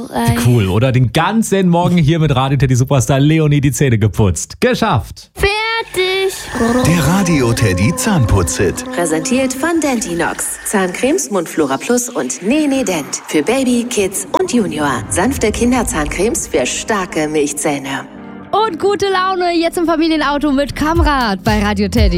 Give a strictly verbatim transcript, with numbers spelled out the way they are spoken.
rein. Cool, oder? Den ganzen Morgen hier mit Radio Teddy Superstar Leonie die Zähne geputzt. Geschafft! Fertig! Der Radio Teddy Zahnputz-Hit. Präsentiert von Dentinox. Zahncremes, Mundflora Plus und Nene Dent. Für Baby, Kids und Junior. Sanfte Kinderzahncremes für starke Milchzähne. Und gute Laune jetzt im Familienauto mit Kamrad bei Radio Teddy.